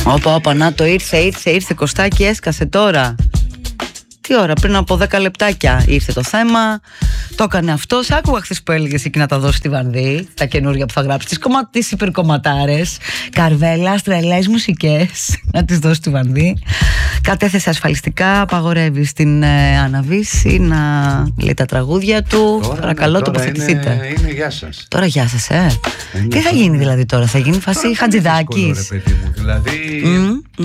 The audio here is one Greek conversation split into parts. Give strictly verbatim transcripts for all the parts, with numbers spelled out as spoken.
Όπα, όπα, να το ήρθε, ήρθε, ήρθε Κωστάκι, έσκασε τώρα. Τι ώρα, πριν από δέκα λεπτάκια ήρθε το θέμα. Το έκανε αυτός. Άκουγα χθες που έλεγες εκεί να τα δώσει στη Βαρδί, τα καινούργια που θα γράψει. Τις, κομμα... τις υπερκομματάρες. Καρβέλα, τρελές μουσικές. Να τις δώσει στη Βαρδί. Κατέθεσε ασφαλιστικά. Απαγορεύει στην ε, Αναβίση να λέει τα τραγούδια του. Τώρα, παρακαλώ, ναι, τοποθετηθείτε. Είναι, είναι γεια σας. Τώρα γεια σας, ε. Είναι τι θα τώρα... γίνει δηλαδή τώρα, θα γίνει φάση Χατζηδάκης. Δηλαδή. Mm, mm.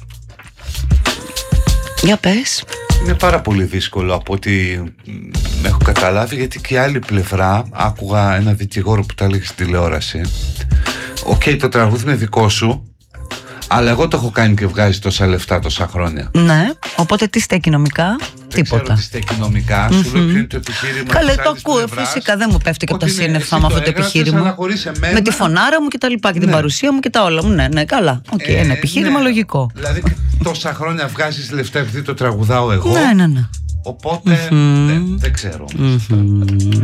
Για πες. Είναι πάρα πολύ δύσκολο από ό,τι έχω καταλάβει, γιατί και η άλλη πλευρά, άκουγα ένα δικηγόρο που τα έλεγε στη τηλεόραση. Οκ, okay, το τραγούδι είναι δικό σου, αλλά εγώ το έχω κάνει και βγάζει τόσα λεφτά τόσα χρόνια. Ναι, οπότε τι στέκει νομικά? Δεν τίποτα. Ξέρω τι στέκει νομικά, mm-hmm. Σου λέω ποιο είναι το επιχείρημα. Καλέ, το ακούω, φυσικά δεν μου πέφτει και από τα σύννεφα με αυτό το επιχείρημα. Με τη φωνάρα μου και τα λοιπά και ναι. την παρουσία μου και τα όλα μου. Ναι, ναι, καλά. Okay, ε, ένα επιχείρημα ναι. λογικό. Δηλαδή τόσα χρόνια βγάζεις λεφτά επειδή το τραγουδάω εγώ. Ναι, ναι, ναι. Οπότε mm-hmm. δεν, δεν ξέρω. Mm-hmm.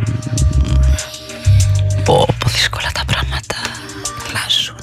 Πω, πω δύσκολα τα πράγματα αλλάζουν.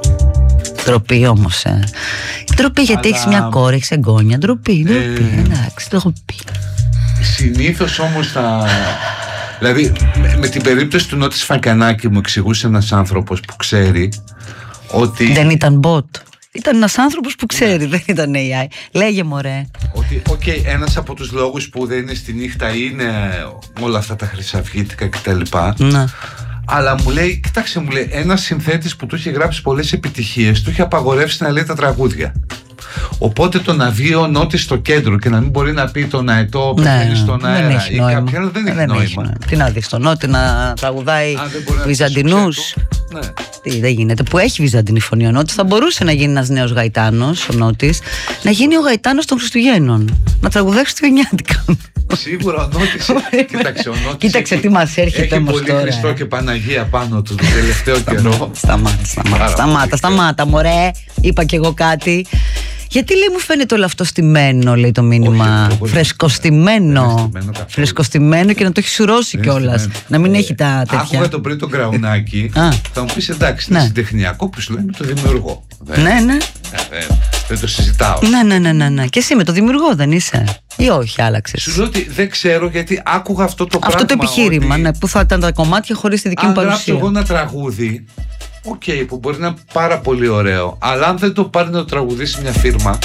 Ντροπή όμως, ε. Ντροπή γιατί αλλά... έχεις μια κόρη, έχεις εγγόνια. Ντροπή, ντροπή, ε... εντάξει, το έχω πει. Συνήθως όμως θα... Δηλαδή με, με την περίπτωση του Νότι Σφακιανάκη μου εξηγούσε ένας άνθρωπος που ξέρει ότι... Δεν ήταν bot. Ήταν ένας άνθρωπος που ξέρει, δεν ήταν έι άι. Λέγε μωρέ. Ότι, οκ, okay, ένας από τους λόγους που δεν είναι στη νύχτα είναι όλα αυτά τα χρυσαυγίτικα κτλ. Ναι. Αλλά μου λέει, κοιτάξτε, μου λέει, ένας συνθέτης που του είχε γράψει πολλές επιτυχίες, του είχε απαγορεύσει να λέει τα τραγούδια. Οπότε το να βγει ο Νότης στο κέντρο και να μην μπορεί να πει τον αετό πεθαίνει στον αέρα ή κάποια άλλα, δεν έχει δεν νόημα. Έχει νόημα. Τι να δεις τον Νότη να τραγουδάει Βυζαντινούς. Ναι. Τι δεν γίνεται, που έχει βυζαντινή φωνή ο Νότης. Θα μπορούσε να γίνει ένας νέος γαϊτάνος ο Νότης, να γίνει ο γαϊτάνος των Χριστουγέννων, να τραγουδάει χριστουγεννιάτικα. Σίγουρα ο Νότης. Κοίταξε, ο Νότης Κοίταξε τι μας έρχεται όμως τώρα. Έχει πολύ Χριστό και Παναγία πάνω του τον τελευταίο καιρό. Σταμάτα, σταμάτα, σταμάτα, σταμάτα, μωρέ. Είπα κι εγώ κάτι. Γιατί λέει μου φαίνεται όλο αυτό στημένο, λέει το μήνυμα. Όχι, φρεσκοστημένο. Φρεσκοστημένο και να το έχει σουρώσει κιόλας. Να μην έχει τα τέτοια. Άκουγα τον πριν τον Κραουνάκη. Θα μου πεις εντάξει, είναι συντεχνιακό που σου λέει με το δημιουργό. Ναι, ναι. Δεν το συζητάω. Ναι, ναι, ναι, ναι. Και εσύ με το δημιουργό δεν είσαι? Ή όχι, άλλαξες? Σου λέω ότι δεν ξέρω γιατί άκουγα αυτό το πράγμα. Αυτό το επιχείρημα, ότι... ναι, που θα ήταν τα κομμάτια χωρίς τη δική μου παρουσία. Αν γράψω εγώ ένα τραγούδι, οκ, okay, που μπορεί να είναι πάρα πολύ ωραίο, αλλά αν δεν το πάρει να το τραγουδήσει μια φίρμα,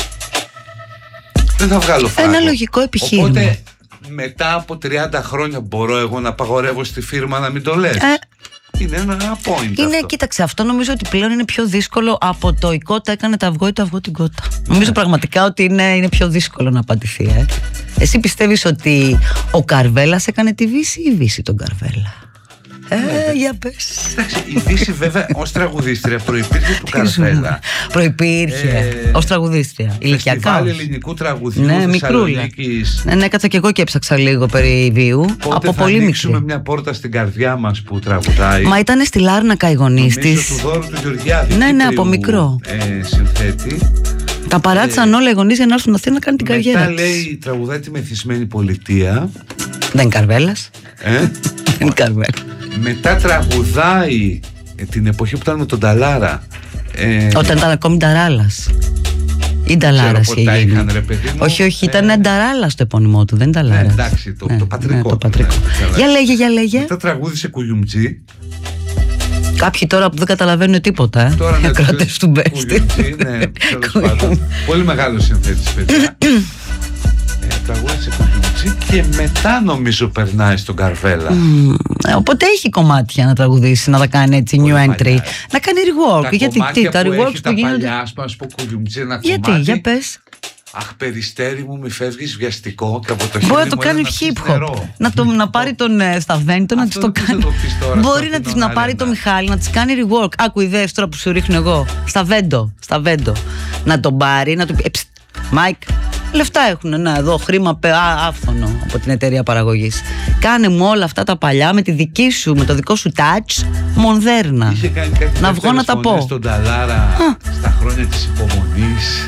δεν θα βγάλω φράγκο. Ένα λογικό επιχείρημα. Οπότε μετά από τριάντα χρόνια μπορώ εγώ να απαγορεύω στη φίρμα να μην το λες? Ε... Είναι ένα point. Είναι, αυτό. Κοίταξε, αυτό νομίζω ότι πλέον είναι πιο δύσκολο από το η κότα έκανε το αυγό ή το αυγό την κότα. Yeah. Νομίζω πραγματικά ότι είναι, είναι πιο δύσκολο να απαντηθεί. Ε. Εσύ πιστεύεις ότι ο Καρβέλας έκανε τη Βύση ή η Βύση τον Καρβέλα? Ε, ναι, για πες. Εντάξει, η Βύση βέβαια ως τραγουδίστρια προϋπήρχε του Καρβέλα. Προϋπήρχε ε, ως τραγουδίστρια. Ηλικιακά. Φεστιβάλ ελληνικού τραγουδιού ναι, Θεσσαλονίκης. Ναι, ναι, κάτσα και εγώ και έψαξα λίγο περί βίου. Πότε από θα πολύ ανοίξουμε μικρή. Μια πόρτα στην καρδιά μας που τραγουδάει. Μα ήταν στη Λάρνακα οι γονείς της. Του Δώρου του Γεωργιάδη. Ναι, ναι, από μικρό. Ε, συνθέτη. Τα παράτησαν ε, όλα οι γονείς για να έρθουν Αθήνα να κάνουν την καριέρα της. Μετά λέει τραγουδάει τη Μεθυσμένη Πολιτεία. Δεν είναι Καρβέλας. Ε? Δεν είναι Καρβέλα. Μετά τραγουδάει την εποχή που ήταν με τον Ταλάρα. Ε, Όταν ήταν ακόμη Νταράλας. Ή Νταλάρας η είχαν, ρε παιδί μου. Όχι, όχι, ήταν ε, Νταράλας το επώνυμό του, δεν Νταλάρας. Ναι, εντάξει, το, ναι, το πατρικό. Ναι, το πατρικό. Ναι, για λέγε, για λέγε. Μετά τραγούδισε Κουγιουμτζή. Κάποιοι τώρα που δεν καταλαβαίνουν τίποτα, ε. Τώρα ναι, κρατές του μπέστη. Κουγιουμτζή, ναι, τέλος πάντων. Πολύ μεγάλο συνθέτης, παιδιά. Τραγούδισε Κουγιουμτζή και μετά νομίζω περνάει στον Καρβέλα. Mm, οπότε έχει κομμάτια να τραγουδήσει, να τα κάνει έτσι new entry. Παλιά. Να κάνει rework. Τα γιατί τι, τα reworks που γίνονται. Παλιά, ας πούμε, πω Κουγιουμτζή ένα γιατί, κομμάτι. Για πες. Αχ, περιστέρι μου, μη φεύγεις βιαστικό. Και από το χέρι μπορεί να το κάνει hip hop. Να, το, να πάρει τον uh, Σταβέντο, να της το κάνει. Το μπορεί να, της, να πάρει τον Μιχάλη, να της κάνει rework. Άκου ιδέες τώρα που σου ρίχνω εγώ. Σταβέντο, Σταβέντο. Να τον πάρει, να του πει. Μάικ, λεφτά έχουν, να εδώ χρήμα άφθονο από την εταιρεία παραγωγής. Κάνε μου όλα αυτά τα παλιά με τη δική σου, με το δικό σου touch μοντέρνα. Είχε κάνει κάτι να βγω να τα πω. Στον Ταλάρα Α. στα χρόνια της υπομονής.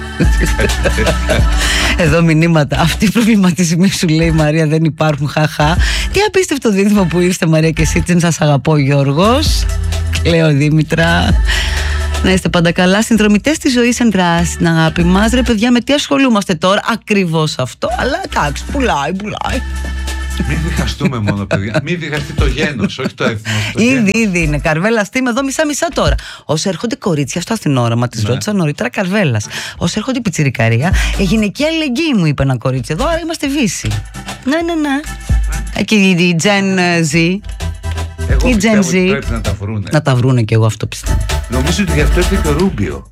Εδώ μηνύματα. Αυτοί οι προβληματισμοί σου λέει η Μαρία δεν υπάρχουν. Χαχά. Τι απίστευτο δίδυμο που ήρθε Μαρία και εσύ. Σας αγαπώ Γιώργος. Λέω Δήμητρα. Να είστε πάντα καλά. Συνδρομητές της ζωής εν δράση, την αγάπη μας. Ρε παιδιά, με τι ασχολούμαστε τώρα? Ακριβώς αυτό. Αλλά εντάξει, πουλάει, πουλάει. Μην διχαστούμε μόνο, παιδιά. Μην διχαστεί το γένος, όχι το έθνος. Ήδη, ήδη είναι. Καρβέλα, στήμε εδώ μισά-μισά τώρα. Όσο έρχονται κορίτσια στο Αθηνόραμα, τη ναι. ρώτησα νωρίτερα Καρβέλα. Όσο έρχονται πιτσιρικαρία, η γυναικεία αλληλεγγύη μου είπε ένα κορίτσι εδώ, άρα είμαστε βύση. Ναι, ναι, ναι. Και η Gen Z. Εγώ η πιστεύω Gen Z. ότι πρέπει να τα βρούνε. Να τα βρούνε και εγώ αυτό πιστεύω. Νομίζω ότι γι' αυτό ήρθε και ο Ρούμπιο.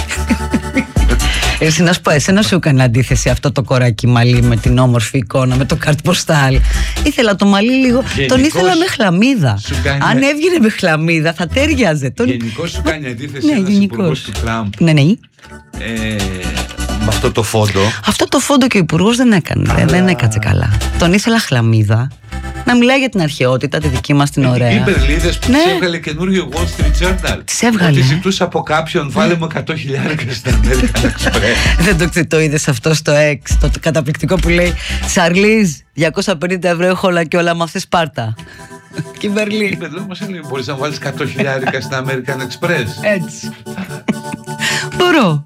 Εσύ να σου πω, εσένα σου έκανε αντίθεση αυτό το κοράκι μαλλί με την όμορφη εικόνα, με το καρτ ποστάλ. Ήθελα το μαλλί λίγο, γενικώς τον ήθελα με χλαμίδα. Κάνει... Αν έβγαινε με χλαμίδα θα τέριαζε. Τον... Γενικώς σου κάνει αντίθεση ναι, ένας υπουργός του Τραμπ. Ναι, ναι. Ε, με αυτό το φόντο. Αυτό το φόντο και ο υπουργός δεν έκανε, αλλά... δεν έκατσε καλά. Τον ήθελα χλαμίδα. Να μιλάει για την αρχαιότητα, τη δική μας την ωραία. Οι Μπερλίδες που ναι. τις έβγαλε καινούριο Wall Street Journal. Τις έβγαλε. Ότι ζητούσε από κάποιον, βάλε μου εκατό χιλιάρικα στην American Express. Δεν το, το είδες αυτό στο X, το καταπληκτικό που λέει Σαρλίζ, διακόσια πενήντα ευρώ έχω όλα και όλα με αυτή Σπάρτα. Και η Μπερλή. Η Μπερλή όμως έλεγε, μπορείς να βάλεις εκατό χιλιάρικα στην American Express. Έτσι. Μπορώ.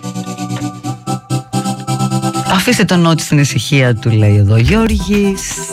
Αφήστε τον Νότι στην ησυχία του, λέει εδώ Γιώργης.